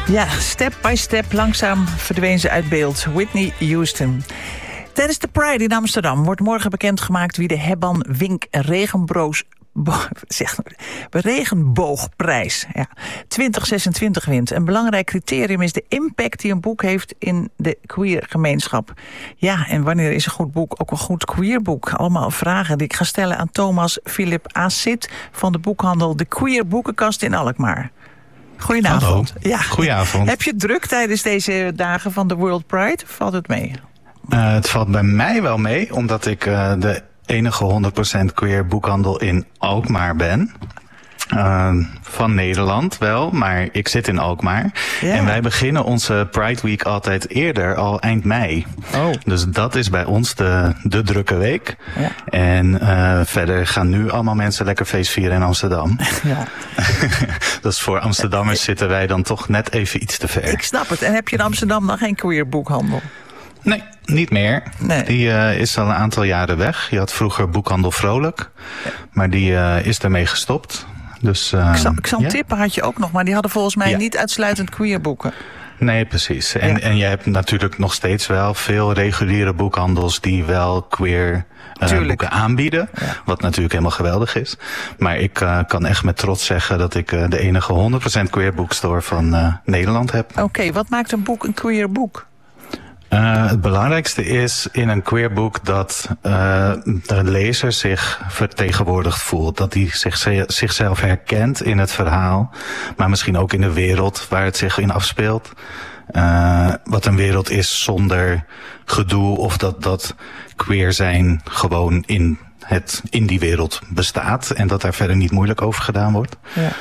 Ja, step by step, langzaam verdween ze uit beeld. Whitney Houston. Tijdens de Pride in Amsterdam wordt morgen bekendgemaakt wie de Hebban Wink Regenboogprijs 2026 wint. Een belangrijk criterium is de impact die een boek heeft in de queer gemeenschap. Ja, en wanneer is een goed boek ook een goed queer boek? Allemaal vragen die ik ga stellen aan Thomas Philip Asit van de boekhandel De Queer Boekenkast in Alkmaar. Goedenavond. Ja. Goedenavond. Heb je het druk tijdens deze dagen van de World Pride? Valt het mee? Het valt bij mij wel mee, omdat ik de enige 100% queer boekhandel in Alkmaar ben. Van Nederland wel, maar ik zit in Alkmaar. Ja. En wij beginnen onze Pride Week altijd eerder, al eind mei. Oh. Dus dat is bij ons de drukke week. Ja. En verder gaan nu allemaal mensen lekker feest vieren in Amsterdam. Ja. Dus voor Amsterdammers zitten wij dan toch net even iets te ver. Ik snap het. En heb je in Amsterdam dan geen queer boekhandel? Nee, niet meer. Nee. Die is al een aantal jaren weg. Je had vroeger boekhandel Vrolijk, maar die is daarmee gestopt. Dus, Xantippe had je ook nog, maar die hadden volgens mij niet uitsluitend queer boeken. Nee, precies. En je hebt natuurlijk nog steeds wel veel reguliere boekhandels die wel queer boeken aanbieden. Ja. Wat natuurlijk helemaal geweldig is. Maar ik kan echt met trots zeggen dat ik de enige 100% queer boekstore van Nederland heb. Oké, wat maakt een boek een queer boek? Het belangrijkste is in een queer boek dat de lezer zich vertegenwoordigd voelt. Dat hij zichzelf herkent in het verhaal, maar misschien ook in de wereld waar het zich in afspeelt. Wat een wereld is zonder gedoe of dat queer zijn gewoon in die wereld bestaat en dat daar verder niet moeilijk over gedaan wordt.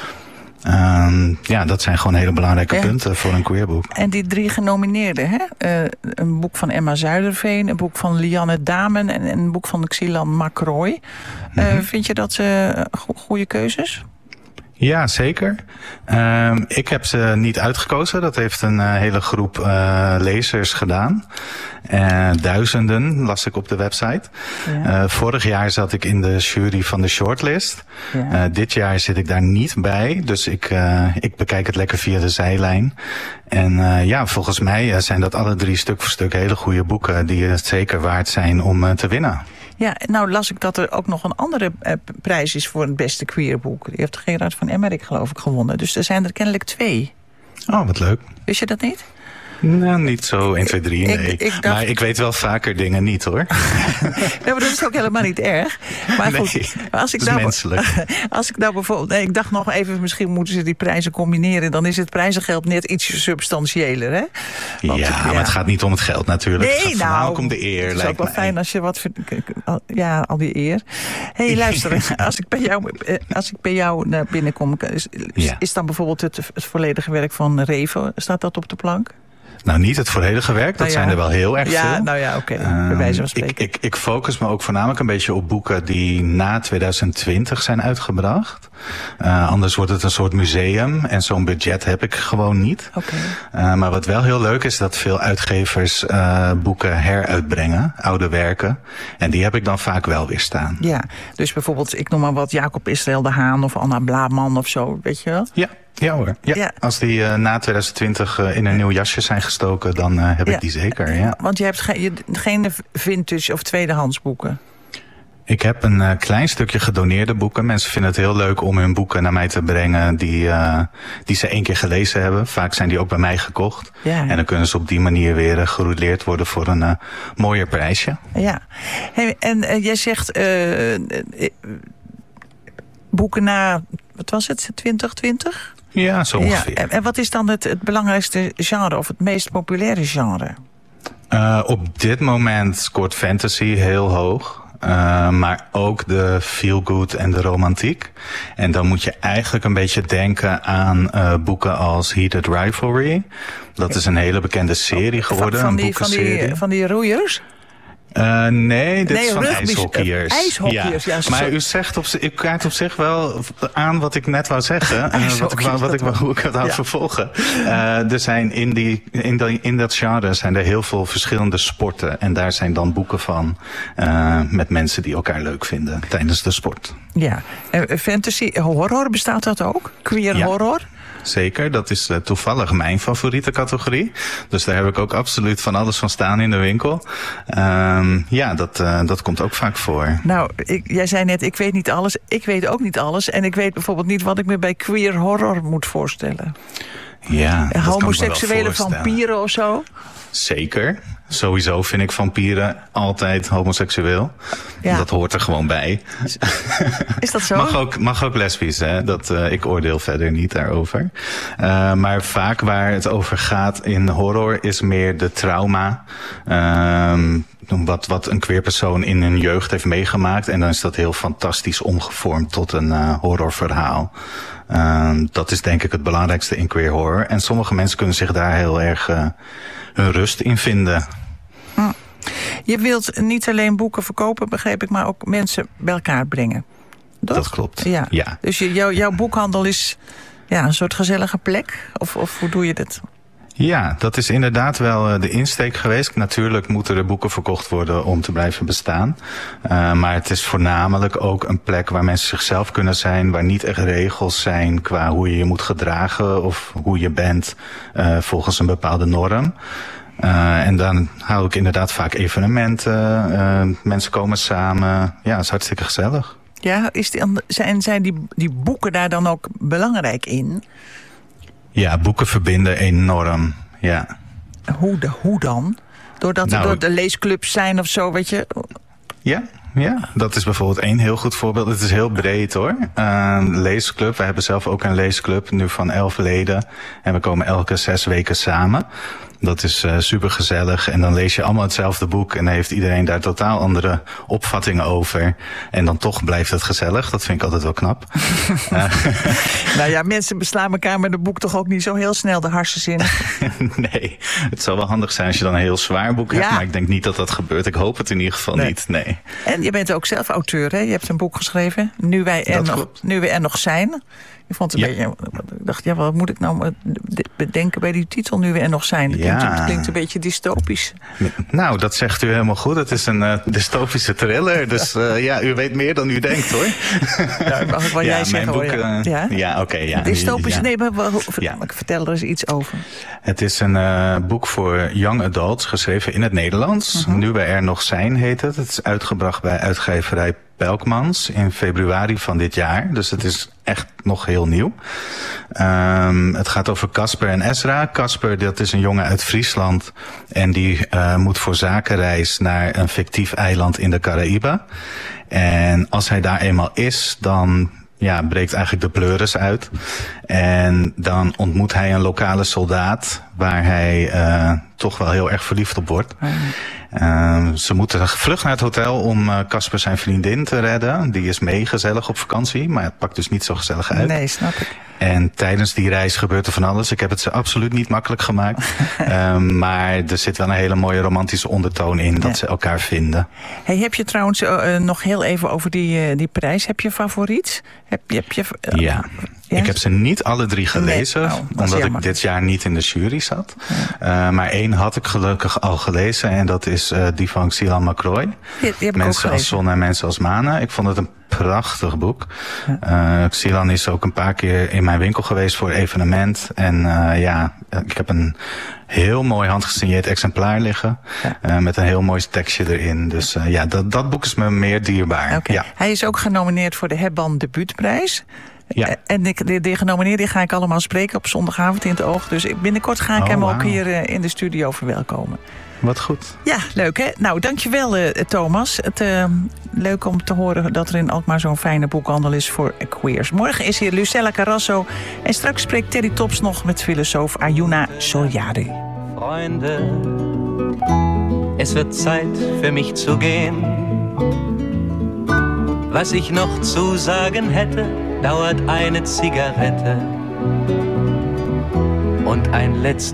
Ja. Dat zijn gewoon hele belangrijke punten voor een queerboek. En die 3 genomineerden, hè? Een boek van Emma Zuiderveen, een boek van Lianne Damen en een boek van Xilan Macroy. Vind je dat ze goede keuzes? Ja, zeker. Ik heb ze niet uitgekozen. Dat heeft een hele groep lezers gedaan. Duizenden las ik op de website. Ja. Vorig jaar zat ik in de jury van de shortlist. Ja. Dit jaar zit ik daar niet bij. Dus ik bekijk het lekker via de zijlijn. En volgens mij zijn dat alle 3 stuk voor stuk hele goede boeken die het zeker waard zijn om te winnen. Ja, nou las ik dat er ook nog een andere prijs is voor het beste queerboek. Die heeft Gerard van Emmerik geloof ik gewonnen. Dus er zijn er kennelijk 2. Oh, wat leuk. Wist je dat niet? Nou, niet zo 1, 2, 3, nee. Ik dacht... Maar ik weet wel vaker dingen niet, hoor. Ja, maar dat is ook helemaal niet erg. Maar goed, nee, als ik dat is menselijk. Als ik nou bijvoorbeeld... Nee, ik dacht nog even, misschien moeten ze die prijzen combineren. Dan is het prijzengeld net iets substantiëler, hè? Want, maar het gaat niet om het geld natuurlijk. Nee, het gaat voornamelijk om de eer, het is ook wel fijn als je wat... Ja, al die eer. Hé, luister, als ik bij jou naar binnen kom... Is dan bijvoorbeeld het volledige werk van Revo, staat dat op de plank? Nou, niet het volledige werk. Dat zijn er wel heel erg veel. Nou ja, oké. Bij wijze van spreken. Ik focus me ook voornamelijk een beetje op boeken die na 2020 zijn uitgebracht. Anders wordt het een soort museum. En zo'n budget heb ik gewoon niet. Okay. Maar wat wel heel leuk is, dat veel uitgevers boeken heruitbrengen. Oude werken. En die heb ik dan vaak wel weer staan. Ja, dus bijvoorbeeld, ik noem maar wat, Jacob Israël de Haan of Anna Blaman of zo, weet je wel? Ja hoor. Ja. Als die na 2020 in een nieuw jasje zijn gestoken, dan heb ik die zeker. Ja. Want je hebt geen vintage of tweedehands boeken? Ik heb een klein stukje gedoneerde boeken. Mensen vinden het heel leuk om hun boeken naar mij te brengen die ze 1 keer gelezen hebben. Vaak zijn die ook bij mij gekocht. Ja. En dan kunnen ze op die manier weer gerouleerd worden voor een mooier prijsje. Ja. Hey, en jij zegt boeken na, wat was het, 2020? Ja, zo ongeveer. Ja. En wat is dan het belangrijkste genre of het meest populaire genre? Op dit moment scoort fantasy heel hoog. Maar ook de feel-good en de romantiek. En dan moet je eigenlijk een beetje denken aan boeken als Heated Rivalry. Dat is een hele bekende serie geworden. Een boekenserie. Van die roeiers? Nee, dit is van ijshockeyers. IJshockeyers, ja. Maar u kaart op zich wel aan wat ik net wou zeggen. Hoe ik het wou vervolgen. Er zijn in dat genre zijn er heel veel verschillende sporten. En daar zijn dan boeken van met mensen die elkaar leuk vinden tijdens de sport. Ja, fantasy, horror, bestaat dat ook? Queer horror? zeker. Dat is toevallig mijn favoriete categorie. Dus daar heb ik ook absoluut van alles van staan in de winkel. Dat komt ook vaak voor. Nou, jij zei net, ik weet niet alles. Ik weet ook niet alles. En ik weet bijvoorbeeld niet wat ik me bij queer horror moet voorstellen. Ja, dat homoseksuele vampieren of zo? Zeker. Sowieso vind ik vampieren altijd homoseksueel. Ja. Dat hoort er gewoon bij. Is dat zo? Mag ook lesbisch, hè? Ik oordeel verder niet daarover. Maar vaak waar het over gaat in horror is meer de trauma. Wat een queer persoon in hun jeugd heeft meegemaakt. En dan is dat heel fantastisch omgevormd tot een horrorverhaal. Dat is denk ik het belangrijkste in queer horror. En sommige mensen kunnen zich daar heel erg hun rust in vinden. Je wilt niet alleen boeken verkopen, begreep ik, maar ook mensen bij elkaar brengen. Dat klopt, ja. Dus jouw boekhandel is een soort gezellige plek? Of hoe doe je dat? Ja, dat is inderdaad wel de insteek geweest. Natuurlijk moeten er boeken verkocht worden om te blijven bestaan. Maar het is voornamelijk ook een plek waar mensen zichzelf kunnen zijn, waar niet echt regels zijn qua hoe je je moet gedragen of hoe je bent volgens een bepaalde norm. En dan hou ik inderdaad vaak evenementen, mensen komen samen. Ja, het is hartstikke gezellig. Ja, zijn die boeken daar dan ook belangrijk in? Ja, boeken verbinden enorm, ja. Hoe dan? Doordat er door de leesclubs zijn of zo, weet je? Ja, dat is bijvoorbeeld één heel goed voorbeeld. Het is heel breed hoor. Leesclub, wij hebben zelf ook een leesclub nu van 11 leden. En we komen elke 6 weken samen. Dat is super gezellig. En dan lees je allemaal hetzelfde boek. En dan heeft iedereen daar totaal andere opvattingen over. En dan toch blijft het gezellig. Dat vind ik altijd wel knap. Nou ja, mensen beslaan elkaar met een boek toch ook niet zo heel snel de hersens in. Nee, het zou wel handig zijn als je dan een heel zwaar boek hebt. Maar ik denk niet dat dat gebeurt. Ik hoop het in ieder geval niet. Nee. En je bent ook zelf auteur, hè? Je hebt een boek geschreven. Nu we er nog zijn. Ik vond het een beetje. Ik dacht, wat moet ik nou bedenken bij die titel Nu we er nog zijn? Het klinkt een beetje dystopisch. Nou, dat zegt u helemaal goed. Het is een dystopische thriller. Dus u weet meer dan u denkt, hoor. Ja, mag ik wel jij zeggen, hoor. Oké. Dystopisch, nee, maar vertel er eens iets over. Het is een boek voor young adults, geschreven in het Nederlands. Nu we er nog zijn, heet het. Het is uitgebracht bij uitgeverij Pelkmans in februari van dit jaar. Dus het is echt nog heel nieuw. Het gaat over Casper en Ezra. Casper, dat is een jongen uit Friesland. En die moet voor zakenreis naar een fictief eiland in de Caraïben. En als hij daar eenmaal is, dan breekt eigenlijk de pleuris uit. En dan ontmoet hij een lokale soldaat waar hij toch wel heel erg verliefd op wordt. Ze moeten vlug naar het hotel om Casper zijn vriendin te redden. Die is mee gezellig op vakantie, maar het pakt dus niet zo gezellig uit. Nee, snap ik. En tijdens die reis gebeurt er van alles. Ik heb het ze absoluut niet makkelijk gemaakt. Maar er zit wel een hele mooie romantische ondertoon in dat ze elkaar vinden. Hey, heb je trouwens nog heel even over die prijs. Heb je favoriet? Ja. Ik heb ze niet alle 3 gelezen, omdat ik dit jaar niet in de jury zat. Maar 1 had ik gelukkig al gelezen en dat is die van Xilan Macroy. Mensen als zon en mensen als manen. Ik vond het een prachtig boek. Xilan is ook een paar keer in mijn winkel geweest voor evenement. En ik heb een heel mooi handgesigneerd exemplaar liggen. Met een heel mooi tekstje erin. Dus dat boek is me meer dierbaar. Okay. Ja. Hij is ook genomineerd voor de Hebban Debuutprijs. Ja. En de genomineerden ga ik allemaal spreken op zondagavond in het Oog. Dus binnenkort ga ik hem ook hier in de studio verwelkomen. Wat goed. Ja, leuk hè. Nou, dankjewel Thomas. Leuk om te horen dat er in Alkmaar zo'n fijne boekhandel is voor queers. Morgen is hier Lucella Carrasso. En straks spreekt Terry Tops nog met filosoof Ayuna Soljari. Freunde, es wird Zeit für mich zu gehen. Was ich noch zu sagen hätte, dauert eine Zigarette und ein letztes